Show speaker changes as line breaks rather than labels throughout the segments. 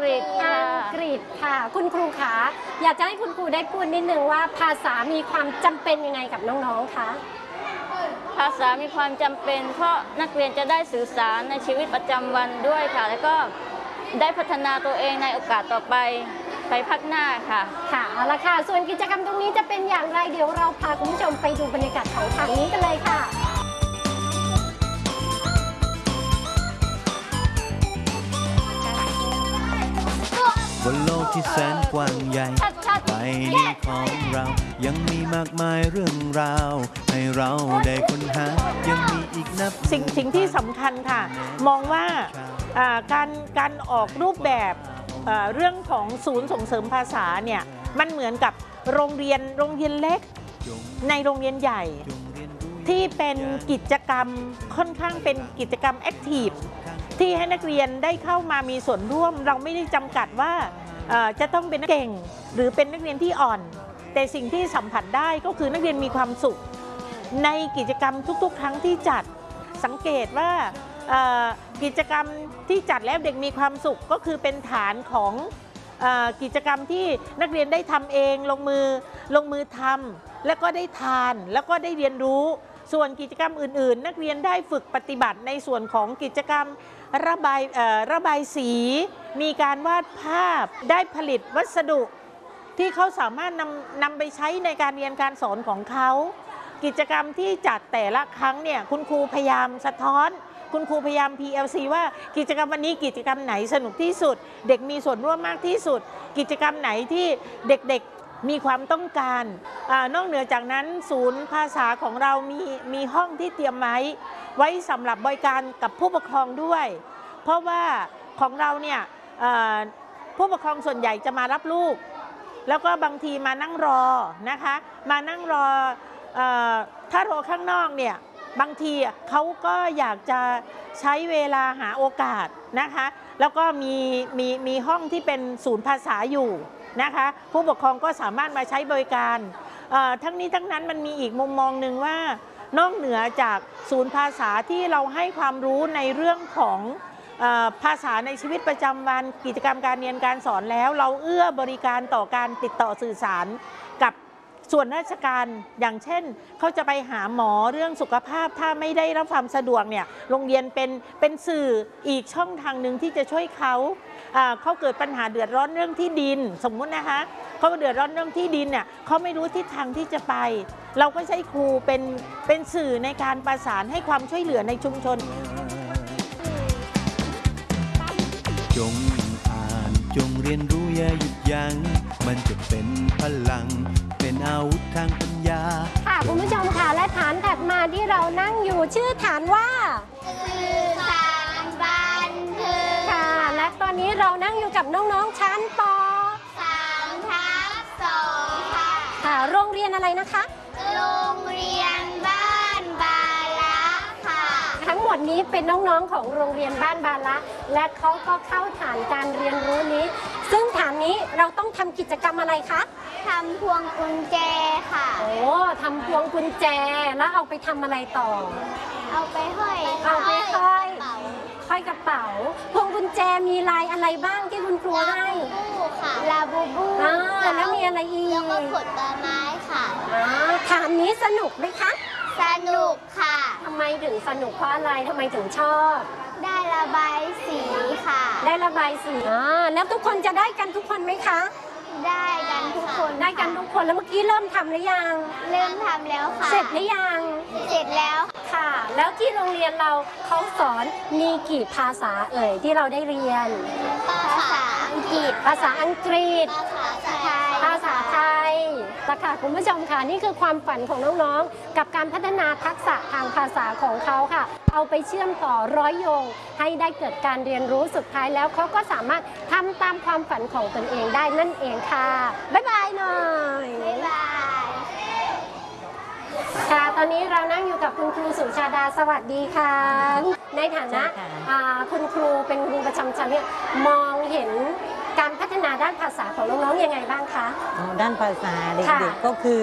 ฤษค่ะ
อังกฤษค่ะคุณครูขาอยากจะให้คุณครูได้พูดนิดนึงว่าภาษามีความจำเป็นยังไงกับน้องๆคะ
ภาษามีความจำเป็นเพราะนักเรียนจะได้สื่อสารในชีวิตประจำวันด้วยค่ะแล้วก็ได้พัฒนาตัวเองในโอกาสต่อไปพักหน้าค่ะ
ค่ะเอาละค่ะส่วนกิจกรรมตรงนี้จะเป็นอย่างไรเดี๋ยวเราพาคุณผู้ชมไปดูบรรยากาศของทางนี้กันเลยค่ะ
บนโลกที่แสนกว้างใหญ่ใบนี้ของเรายังมีมากมายเรื่องราวให้เราได้ค้นหายังมีอีกนับ
สิ่งที่สำคัญค่ะมองว่าการออกรูปแบบเรื่องของศูนย์ส่งเสริมภาษาเนี่ยมันเหมือนกับโรงเรียนเล็กในโรงเรียนใหญ่ที่เป็นกิจกรรมค่อนข้างเป็นกิจกรรมแอคทีฟที่ให้นักเรียนได้เข้ามามีส่วนร่วมเราไม่ได้จำกัดว่าจะต้องเป็นนักเก่งหรือเป็นนักเรียนที่อ่อนแต่สิ่งที่สัมผัสได้ก็คือนักเรียนมีความสุขในกิจกรรมทุกๆครั้งที่จัดสังเกตว่ากิจกรรมที่จัดแล้วเด็กมีความสุขก็คือเป็นฐานของกิจกรรมที่นักเรียนได้ทำเองลงมือทำแล้วก็ได้ทานแล้วก็ได้เรียนรู้ส่วนกิจกรรมอื่นๆนักเรียนได้ฝึกปฏิบัติในส่วนของกิจกรรมระบายสีมีการวาดภาพได้ผลิตวัสดุที่เขาสามารถนำไปใช้ในการเรียนการสอนของเขากิจกรรมที่จัดแต่ละครั้งเนี่ยคุณครูพยายามสะท้อนคุณครูพยายาม PLC ว่ากิจกรรมวันนี้กิจกรรมไหนสนุกที่สุดเด็กมีส่วนร่วมมากที่สุดกิจกรรมไหนที่เด็กๆมีความต้องการนอกเหนือจากนั้นศูนย์ภาษาของเรามีห้องที่เตรียมไว้สำหรับบริการกับผู้ปกครองด้วยเพราะว่าของเราเนี่ยผู้ปกครองส่วนใหญ่จะมารับลูกแล้วก็บางทีมานั่งรอนะคะมานั่งรอถ้ารอข้างนอกเนี่ยบางทีเขาก็อยากจะใช้เวลาหาโอกาสนะคะแล้วก็มีห้องที่เป็นศูนย์ภาษาอยู่นะคะผู้ปกครองก็สามารถมาใช้บริการทั้งนี้ทั้งนั้นมันมีอีกมุมมองหนึ่งว่านอกเหนือจากศูนย์ภาษาที่เราให้ความรู้ในเรื่องของภาษาในชีวิตประจำวันกิจกรรมการเรียนการสอนแล้วเราเอื้อบริการต่อการติดต่อสื่อสารกับส่วนราชการอย่างเช่นเขาจะไปหาหมอเรื่องสุขภาพถ้าไม่ได้รับความสะดวกเนี่ยโรงเรียนเป็นสื่ออีกช่องทางหนึ่งที่จะช่วยเขาเกิดปัญหาเดือดร้อนเรื่องที่ดินสมมุตินะคะเขาเดือดร้อนเรื่องที่ดินเนี่ยเขาไม่รู้ทิศทางที่จะไปเราก็ใช้ครูเป็นสื่อในการประสานให้ความช่วยเหลือในชุมชน
จงอ่านจงเรียนรู้อย่าหยุดยั้งมันจะเป็นพลังเป็นอาวุธทางปัญญา
ค่ะคุณผู้ชมค่ะและฐานถัดมาที่เรานั่งอยู่ชื่อฐานว่า
สื่อสารบันเทิง
ค่ะและตอนนี้เรานั่งอยู่กับน้องๆชั้นป
.3/2 ค่ะ
ค่ะโรงเรียนอะไรนะคะ
โรงเรียนบ้านบาละค่ะ
ทั้งหมดนี้เป็นน้องๆของโรงเรียนบ้านบาละและเขาก็เข้าฐานการเรียนรู้นี้ซึ่งฐานนี้เราต้องทำกิจกรรมอะไรคะ
ทำพวงกุญแจค่ะ
โอ้ทำพวงกุญแจแล้วเอาไปทำอะไรต่อ
เอาไปห้อย
ห้อยกระเป๋าพวงกุญแจมีลายอะไรบ้างที่คุณครูให้
ลาบูบู
แล้วมีอะไรอีก
แล้วก็ผลไม้ค่ะ
ฐานนี้สนุกไหมคะ
สนุกค่ะ
ทำไมถึงสนุกเพราะอะไรทำไมถึงชอบ
ได้ระบายสีค่ะ
ได้ระบายสีแล้วทุกคนจะได้กันทุกคนไหมคะ
ได้กันทุกคน
ได้กันทุกคนแล้วเมื่อกี้เริ่มทำหรือยัง
เริ่มทำแล้วค่ะ
เสร็จหรือยัง
เสร็จแล้ว
ค่ะแล้วที่โรงเรียนเราเขาสอนมีกี่ภาษาที่เราได้เรียน
ภาษาอังกฤษ
ภาษาอังกฤษ
ภาษาไทย
ค่ะคุณผู้ชมค่ะนี่คือความฝันของน้องๆกับการพัฒนาทักษะทางภาษาของเขาค่ะเอาไปเชื่อมต่อร้อยโยงให้ได้เกิดการเรียนรู้สุดท้ายแล้วเขาก็สามารถทำตามความฝันของตนเองได้นั่นเองค่ะบ๊ายบายหน่อย
บ๊ายบาย
ค่ะตอนนี้เรานั่งอยู่กับคุณครูสุชาดาสวัสดีค่ะในฐานะคุณครูเป็นครูประจำชั้นเนี่ยมองเห็นการพัฒนาด้านภาษาของน้องๆยังไงบ้างคะ
ด้านภาษาเด็กๆก็คือ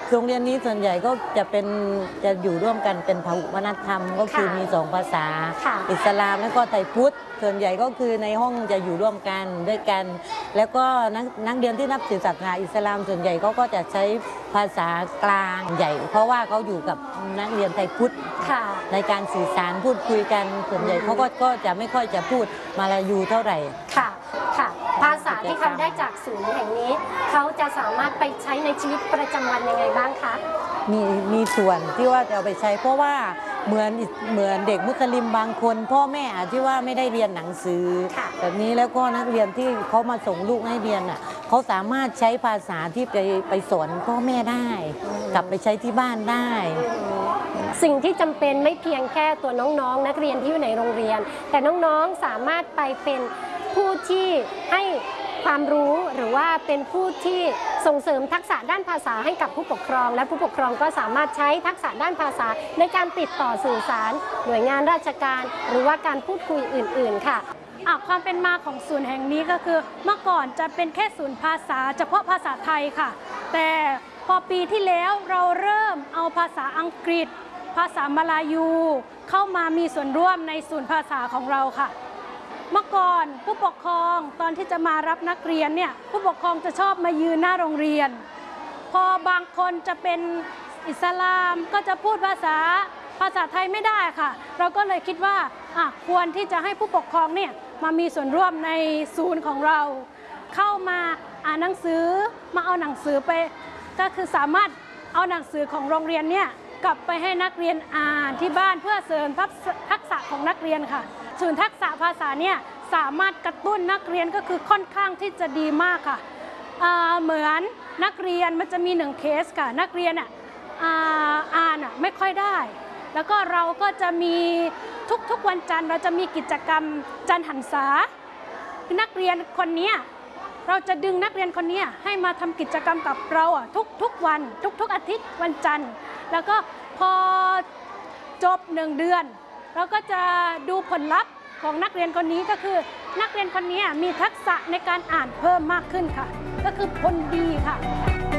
โรงเรียนนี้ส่วนใหญ่ก็จะอยู่ร่วมกันเป็นพหุวัฒนธรรมก็คือมี2ภาษาอิสลามและก็ไทยพุทธส่วนใหญ่ก็คือในห้องจะอยู่ร่วมกันด้วยกันแล้วก็นักเรียนที่นับถือศาสนาอิสลามส่วนใหญ่เขาก็จะใช้ภาษากลางใหญ่เพราะว่าเขาอยู่กับนักเรียนไทยพุทธในการสื่อสารพูดคุยกันส่วนใหญ่เขาก็จะไม่ค่อยจะพูดมาลายูเท่าไหร่
ค่ะภาษาที่เขาได้จากศูนย์แห่งนี้เขาจะสามารถไปใช้ในชีวิตประจำวันยังไงบ้างคะ
มีส่วนที่ว่าจะเอาไปใช้เพราะว่าเหมือนเด็กมุสลิมบางคนพ่อแม่อาจที่ว่าไม่ได้เรียนหนังสือแบบนี้แล้วก็นักเรียนที่เขามาส่งลูกให้เรียนเขาสามารถใช้ภาษาที่ไปสอนพ่อแม่ได้กลับไปใช้ที่บ้านได้
สิ่งที่จำเป็นไม่เพียงแค่ตัวน้องๆนักเรียนที่อยู่ในโรงเรียนแต่น้องๆสามารถไปเป็นผู้ที่ให้ความรู้หรือว่าเป็นผู้ที่ส่งเสริมทักษะด้านภาษาให้กับผู้ปกครองและผู้ปกครองก็สามารถใช้ทักษะด้านภาษาในการติดต่อสื่อสารหน่วยงานราชการหรือว่าการพูดคุยอื่นๆค่ะ
ความเป็นมาของศูนย์แห่งนี้ก็คือเมื่อก่อนจะเป็นแค่ศูนย์ภาษาเฉพาะภาษาไทยค่ะแต่พอปีที่แล้วเราเริ่มเอาภาษาอังกฤษภาษามลายูเข้ามามีส่วนร่วมในศูนย์ภาษาของเราค่ะเมื่อก่อนผู้ปกครองตอนที่จะมารับนักเรียนเนี่ยผู้ปกครองจะชอบมายืนหน้าโรงเรียนพอบางคนจะเป็นอิสลามก็จะพูดภาษาไทยไม่ได้ค่ะเราก็เลยคิดว่าควรที่จะให้ผู้ปกครองเนี่ยมามีส่วนร่วมในศูนย์ของเราเข้ามาอ่านหนังสือมาเอาหนังสือไปก็คือสามารถเอาหนังสือของโรงเรียนเนี่ยกลับไปให้นักเรียนอ่านที่บ้านเพื่อเสริมทักษะของนักเรียนค่ะศูนย์ทักษะภาษาเนี่ยสามารถกระตุ้นนักเรียนก็คือค่อนข้างที่จะดีมากค่ะเหมือนนักเรียนมันจะมี1เคสค่ะนักเรียนอ่านไม่ค่อยได้แล้วก็เราก็จะมีทุกวันจันทร์เราจะมีกิจกรรมจันทร์หันษานักเรียนคนนี้เราจะดึงนักเรียนคนนี้ให้มาทำกิจกรรมกับเราทุกวันทุกอาทิตย์วันจันทร์แล้วก็พอจบ1 เดือนเราก็จะดูผลลัพธ์ของนักเรียนคนนี้ก็คือนักเรียนคนนี้มีทักษะในการอ่านเพิ่มมากขึ้นค่ะก็คือผลดีค่ะ